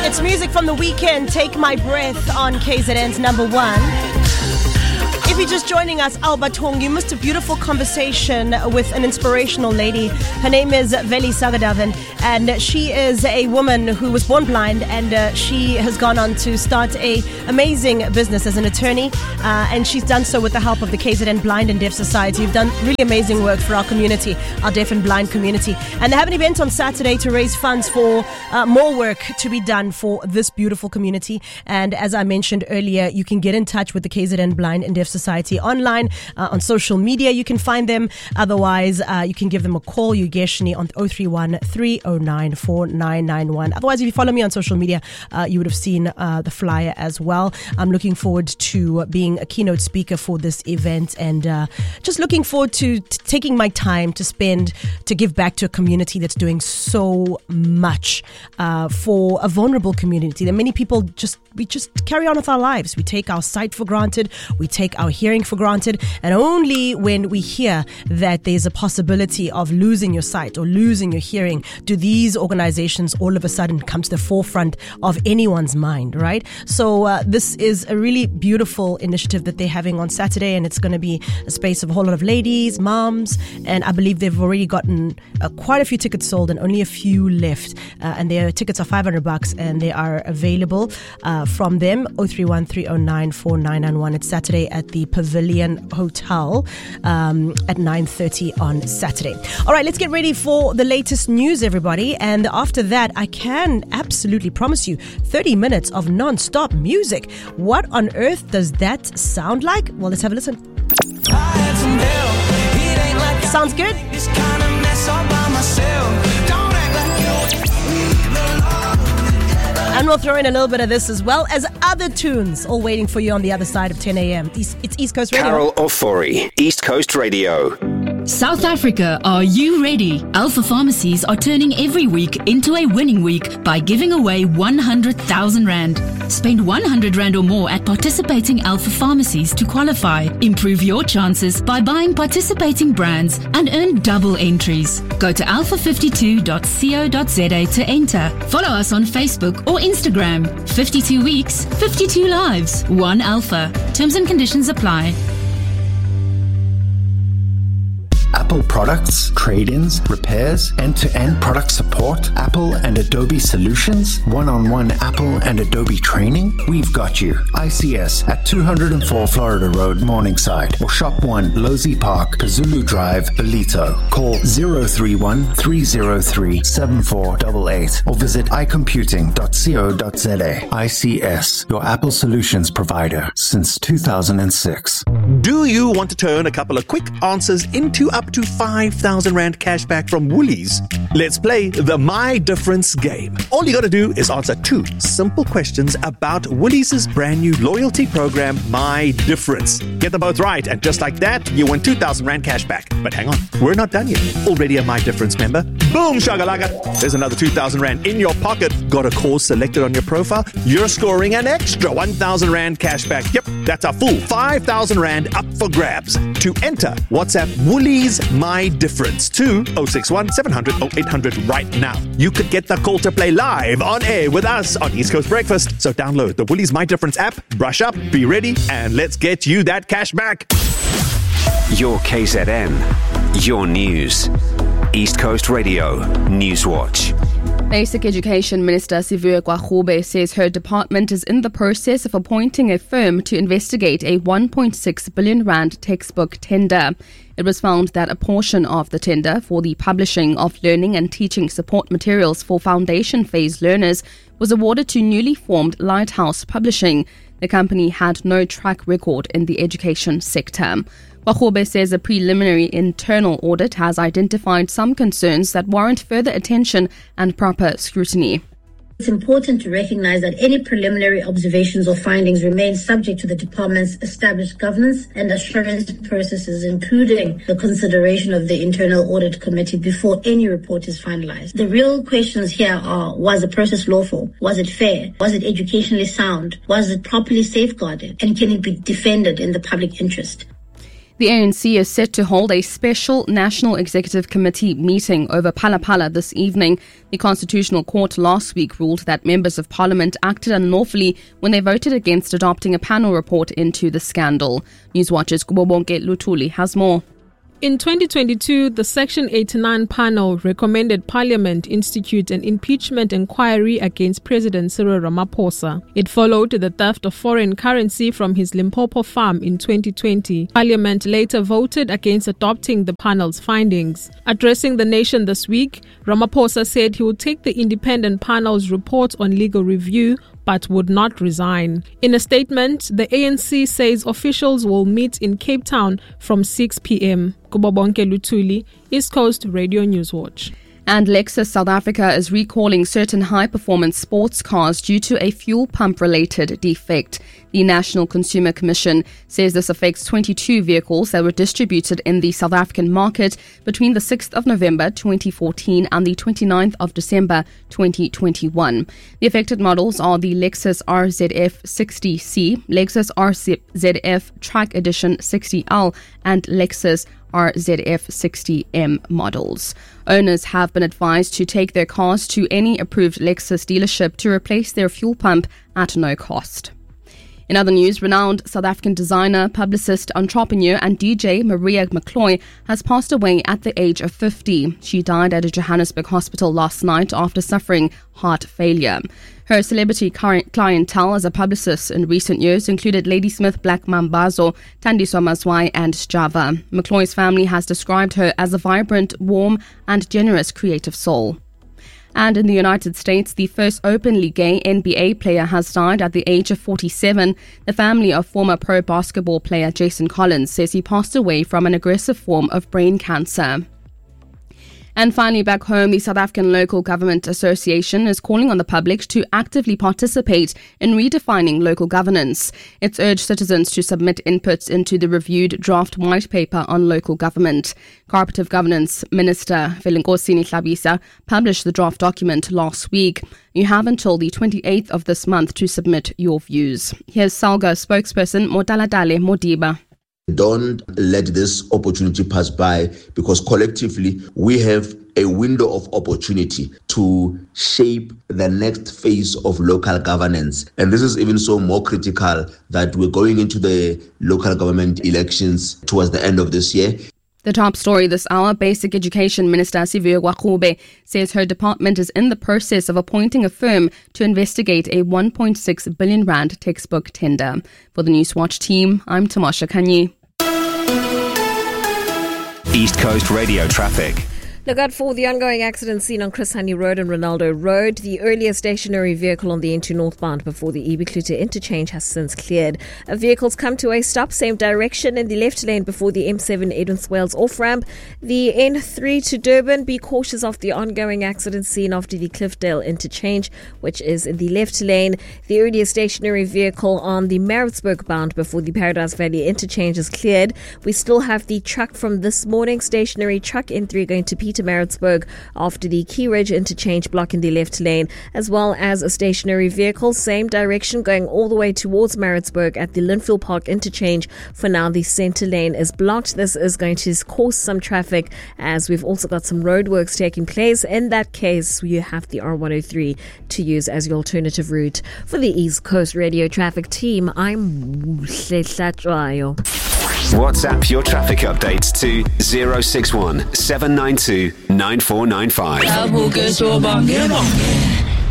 It's music from The Weeknd, Take My Breath on KZN's number one. If you're just joining us, Alba Tong, you missed a beautiful conversation with an inspirational lady. Her name is Veli Sagadavan, and she is a woman who was born blind, and she has gone on to start an amazing business as an attorney, and she's done so with the help of the KZN Blind and Deaf Society. You've done really amazing work for our community, our deaf and blind community. And they have an event on Saturday to raise funds for more work to be done for this beautiful community. And as I mentioned earlier, you can get in touch with the KZN Blind and Deaf Society online, on social media. You can find them. Otherwise, you can give them a call, Yugeshni, on 031 309 4991. Otherwise, if you follow me on social media, you would have seen the flyer as well. I'm looking forward to being a keynote speaker for this event, and just looking forward to taking my time to spend to give back to a community that's doing so much for a vulnerable community. That many people we just carry on with our lives. We take our sight for granted. We take our hearing for granted. And only when we hear that there's a possibility of losing your sight or losing your hearing do these organizations all of a sudden come to the forefront of anyone's mind, right? So this is a really beautiful initiative that they're having on Saturday, and it's going to be a space of a whole lot of ladies, moms, and I believe they've already gotten quite a few tickets sold and only a few left. And their tickets are $500, and they are available from them, 031 309 4991. It's Saturday at the Pavilion Hotel at 9:30 on Saturday. All right, let's get ready for the latest news, everybody. And after that, I can absolutely promise you 30 minutes of non-stop music. What on earth does that sound like? Well, let's have a listen. Sounds good? And we'll throw in a little bit of this as well as other tunes, all waiting for you on the other side of 10 a.m. It's East Coast Radio. Carol Ofori, East Coast Radio. South Africa, are you ready? Alpha Pharmacies are turning every week into a winning week by giving away 100,000 Rand. Spend 100 Rand or more at participating Alpha Pharmacies to qualify. Improve your chances by buying participating brands and earn double entries. Go to alpha52.co.za to enter. Follow us on Facebook or Instagram. 52 weeks, 52 lives, 1 Alpha. Terms and conditions apply. Apple products, trade-ins, repairs, end-to-end product support, Apple and Adobe solutions, one-on-one Apple and Adobe training. We've got you. ICS at 204 Florida Road, Morningside, or Shop 1, Losey Park, Kazulu Drive, Belito. Call 031-303-7488 or visit icomputing.co.za. ICS, your Apple solutions provider since 2006. Do you want to turn a couple of quick answers into up to 5,000 Rand cashback from Woolies? Let's play the My Difference game. All you got to do is answer 2 simple questions about Woolies' brand new loyalty program, My Difference. Get them both right, and just like that, you win 2,000 Rand cashback. But hang on, we're not done yet. Already a My Difference member? Boom, shagalaka! There's another 2,000 Rand in your pocket. Got a cause selected on your profile? You're scoring an extra 1,000 Rand cashback. Yep, that's a full 5,000 Rand up for grabs. To enter, WhatsApp Woolies My Difference to 061 700 0800 right now. You could get the call to play live on air with us on East Coast Breakfast. So download the Woolies My Difference app, brush up, be ready, and let's get you that cash back. Your KZN, your news. East Coast Radio, Newswatch. Basic Education Minister Sivuyo Gwarube says her department is in the process of appointing a firm to investigate a 1.6 billion Rand textbook tender. It was found that a portion of the tender for the publishing of learning and teaching support materials for foundation phase learners was awarded to newly formed Lighthouse Publishing. The company had no track record in the education sector. Gwarube says a preliminary internal audit has identified some concerns that warrant further attention and proper scrutiny. It's important to recognize that any preliminary observations or findings remain subject to the department's established governance and assurance processes, including the consideration of the internal audit committee before any report is finalized. The real questions here are, was the process lawful? Was it fair? Was it educationally sound? Was it properly safeguarded? And can it be defended in the public interest? The ANC is set to hold a special National Executive Committee meeting over Phala this evening. The Constitutional Court last week ruled that members of Parliament acted unlawfully when they voted against adopting a panel report into the scandal. Newswatch's Kubobonke Lutuli has more. In 2022, the Section 89 panel recommended Parliament institute an impeachment inquiry against President Cyril Ramaphosa. It followed the theft of foreign currency from his Limpopo farm in 2020. Parliament later voted against adopting the panel's findings. Addressing the nation this week, Ramaphosa said he would take the independent panel's report on legal review but would not resign. In a statement, the ANC says officials will meet in Cape Town from 6 p.m. Kubobonke Lutuli, East Coast Radio Newswatch. And Lexus South Africa is recalling certain high-performance sports cars due to a fuel pump-related defect. The National Consumer Commission says this affects 22 vehicles that were distributed in the South African market between the 6th of November 2014 and the 29th of December 2021. The affected models are the Lexus RZF 60C, Lexus RZF Track Edition 60L, and Lexus RZF 60M models. Owners have been advised to take their cars to any approved Lexus dealership to replace their fuel pump at no cost. In other news, renowned South African designer, publicist, entrepreneur and DJ Maria McCloy has passed away at the age of 50. She died at a Johannesburg hospital last night after suffering heart failure. Her celebrity clientele as a publicist in recent years included Ladysmith, Black Mambazo, Thandiswa Mazwai and Java. McCloy's family has described her as a vibrant, warm and generous creative soul. And in the United States, the first openly gay NBA player has died at the age of 47. The family of former pro basketball player Jason Collins says he passed away from an aggressive form of brain cancer. And finally, back home, the South African Local Government Association is calling on the public to actively participate in redefining local governance. It's urged citizens to submit inputs into the reviewed draft white paper on local government. Cooperative Governance Minister Velonkosi Nhlabisa published the draft document last week. You have until the 28th of this month to submit your views. Here's Salga spokesperson Motaladale Modiba. Don't let this opportunity pass by, because collectively we have a window of opportunity to shape the next phase of local governance. And this is even so more critical that we're going into the local government elections towards the end of this year. The top story this hour, Basic Education Minister Siviwe Gwarube says her department is in the process of appointing a firm to investigate a 1.6 billion rand textbook tender. For the Newswatch team, I'm Tamasha Kanyi. East Coast Radio traffic. Look out for the ongoing accident seen on Chris Hani Road and Ronaldo Road. The earlier stationary vehicle on the N2 northbound before the Ibicluta interchange has since cleared. Vehicles come to a stop, same direction in the left lane before the M7 Edwin-Swales off-ramp. The N3 to Durban, be cautious of the ongoing accident seen after the Cliffdale interchange, which is in the left lane. The earlier stationary vehicle on the Maritzburg bound before the Paradise Valley interchange is cleared. We still have the truck from this morning, stationary truck N3 going to Maritzburg after the Key Ridge interchange block in the left lane, as well as a stationary vehicle, same direction going all the way towards Maritzburg at the Linfield Park interchange. For now, the center lane is blocked. This is going to cause some traffic as we've also got some roadworks taking place. In that case, you have the R103 to use as your alternative route. For the East Coast Radio Traffic Team, I'm Hletlatswayo. WhatsApp your traffic updates to 061 792 9495.